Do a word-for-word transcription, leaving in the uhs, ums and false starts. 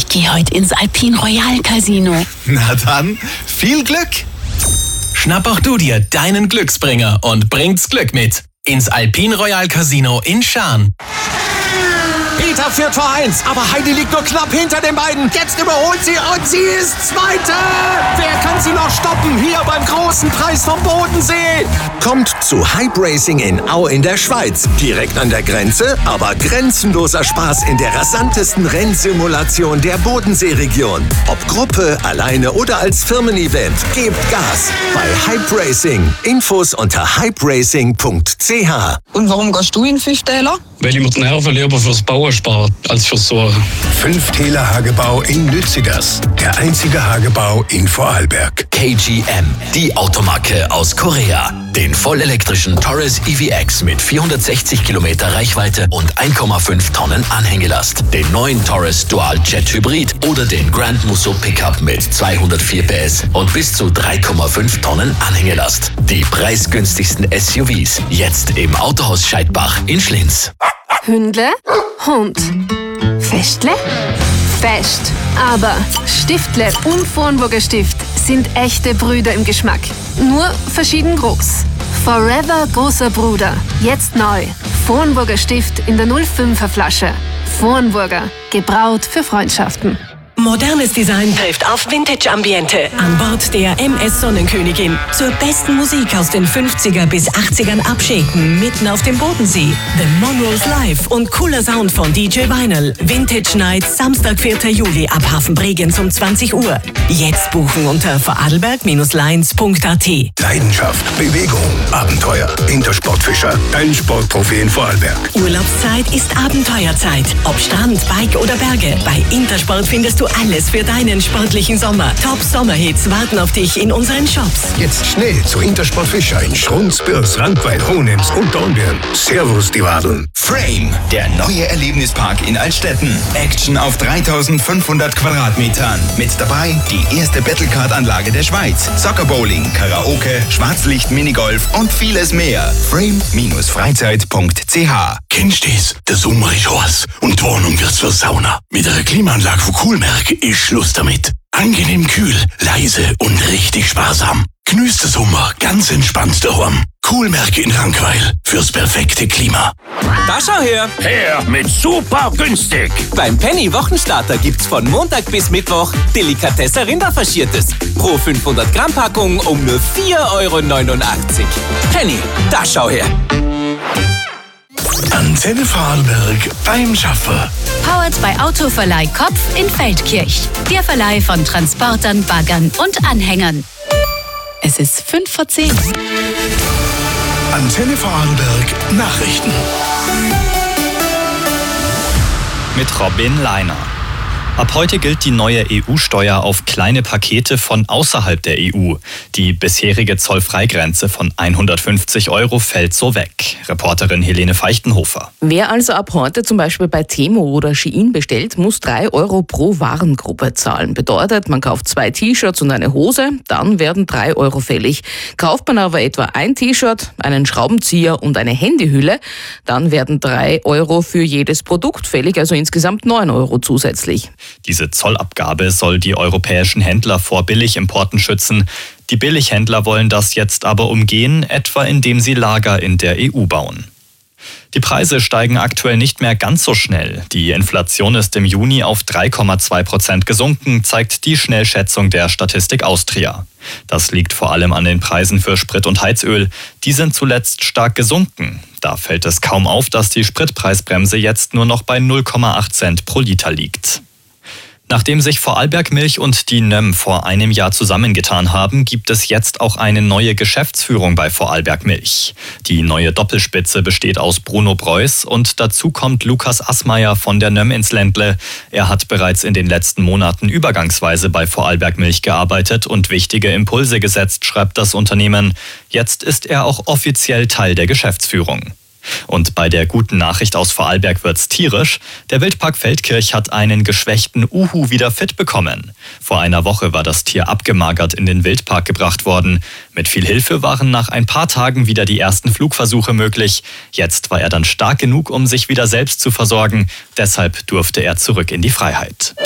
geh heute ins Alpine Royal Casino. Na dann, viel Glück! Schnapp auch du dir deinen Glücksbringer und bringt's Glück mit ins Alpine Royal Casino in Schaan. Peter führt vor eins, aber Heidi liegt nur knapp hinter den beiden. Jetzt überholt sie und sie ist Zweite. Wer kann sie noch stoppen? Hier beim großen Preis vom Bodensee. Kommt zu Hype Racing in Au in der Schweiz. Direkt an der Grenze, aber grenzenloser Spaß in der rasantesten Rennsimulation der Bodenseeregion. Ob Gruppe, alleine oder als Firmen-Event. Gebt Gas bei Hype Racing. Infos unter hype racing punkt c h. Und warum gehst du in Fünftäler? Weil ich mir die Nerven lieber fürs Bauen spare, als fürs Sorgen. Fünftäler Hagebau in Lützigers. Der einzige Hagebau in Vorarlberg. K G M, die Automarke aus Korea. Den vollelektrischen Taurus E V X mit vierhundertsechzig Kilometer Reichweite und eins Komma fünf Tonnen Anhängelast. Den neuen Taurus Dual Jet Hybrid oder den Grand Musso Pickup mit zweihundertvier P S und bis zu drei Komma fünf Tonnen Anhängelast. Die preisgünstigsten S U Vs. Jetzt im Autohaus Scheidbach in Schlinz. Hündle, Hund. Festle, Fest. Aber Stiftle und Vornburger Stift sind echte Brüder im Geschmack. Nur verschieden groß. Forever großer Bruder. Jetzt neu. Vornburger Stift in der null fünfer Flasche. Vornburger. Gebraut für Freundschaften. Modernes Design trifft auf Vintage-Ambiente. An Bord der M S Sonnenkönigin. Zur besten Musik aus den fünfziger bis achtzigern abschenken, mitten auf dem Bodensee. The Monroes Live und cooler Sound von D J Vinyl. Vintage Night, Samstag, vierter Juli ab Hafenbregenz um zwanzig Uhr. Jetzt buchen unter vorarlberg Lines punkt a t. Leidenschaft, Bewegung, Abenteuer. Intersportfischer, dein Sportprofi in Vorarlberg. Urlaubszeit ist Abenteuerzeit. Ob Strand, Bike oder Berge. Bei Intersport findest du alles für deinen sportlichen Sommer. Top-Sommerhits warten auf dich in unseren Shops. Jetzt schnell zu Intersport Fischer in Schrunz, Bürs, Randweil, Hohenems und Dornbirn. Servus, die Wadeln. Frame, der neue Erlebnispark in Altstetten. Action auf dreitausendfünfhundert Quadratmetern. Mit dabei die erste Battlecard-Anlage der Schweiz. Soccer-Bowling, Karaoke, Schwarzlicht, Minigolf und vieles mehr. frame Freizeit punkt c h. Kennst du das? Der Sommer ist heiß und die Wohnung wird zur Sauna. Mit einer Klimaanlage von Coolmerk ist Schluss damit. Angenehm kühl, leise und richtig sparsam. Genießt den Sommer ganz entspannt daheim. Coolmerk in Rankweil fürs perfekte Klima. Da schau her! Her mit super günstig! Beim Penny Wochenstarter gibt's von Montag bis Mittwoch Delikatesse Rinderfaschiertes. Pro fünfhundert Gramm Packung um nur vier Euro neunundachtzig. Penny, da schau her! Antenne Vorarlberg beim Schaffer. Powered bei Autoverleih Kopf in Feldkirch. Der Verleih von Transportern, Baggern und Anhängern. Es ist fünf vor zehn. Antenne Vorarlberg Nachrichten. Mit Robin Leiner. Ab heute gilt die neue E U-Steuer auf kleine Pakete von außerhalb der E U. Die bisherige Zollfreigrenze von hundertfünfzig Euro fällt so weg. Reporterin Helene Feichtenhofer. Wer also ab heute zum Beispiel bei Temo oder Shein bestellt, muss drei Euro pro Warengruppe zahlen. Bedeutet, man kauft zwei T-Shirts und eine Hose, dann werden drei Euro fällig. Kauft man aber etwa ein T-Shirt, einen Schraubenzieher und eine Handyhülle, dann werden drei Euro für jedes Produkt fällig, also insgesamt neun Euro zusätzlich. Diese Zollabgabe soll die europäischen Händler vor Billigimporten schützen. Die Billighändler wollen das jetzt aber umgehen, etwa indem sie Lager in der E U bauen. Die Preise steigen aktuell nicht mehr ganz so schnell. Die Inflation ist im Juni auf drei Komma zwei Prozent gesunken, zeigt die Schnellschätzung der Statistik Austria. Das liegt vor allem an den Preisen für Sprit und Heizöl. Die sind zuletzt stark gesunken. Da fällt es kaum auf, dass die Spritpreisbremse jetzt nur noch bei null Komma acht Cent pro Liter liegt. Nachdem sich Vorarlberg Milch und die N Ö M vor einem Jahr zusammengetan haben, gibt es jetzt auch eine neue Geschäftsführung bei Vorarlberg Milch. Die neue Doppelspitze besteht aus Bruno Preuß und dazu kommt Lukas Assmeier von der N Ö M ins Ländle. Er hat bereits in den letzten Monaten übergangsweise bei Vorarlberg Milch gearbeitet und wichtige Impulse gesetzt, schreibt das Unternehmen. Jetzt ist er auch offiziell Teil der Geschäftsführung. Und bei der guten Nachricht aus Vorarlberg wird's tierisch. Der Wildpark Feldkirch hat einen geschwächten Uhu wieder fit bekommen. Vor einer Woche war das Tier abgemagert in den Wildpark gebracht worden. Mit viel Hilfe waren nach ein paar Tagen wieder die ersten Flugversuche möglich. Jetzt war er dann stark genug, um sich wieder selbst zu versorgen. Deshalb durfte er zurück in die Freiheit.